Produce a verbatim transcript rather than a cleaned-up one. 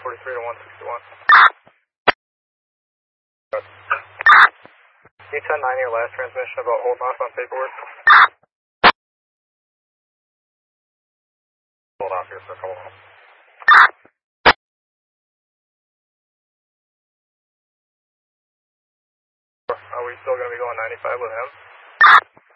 forty-three to one sixty-one. E ten nine, your last transmission about holding off on paperwork. Hold off here for a couple minutes. Are we still going to be going ninety-five with him?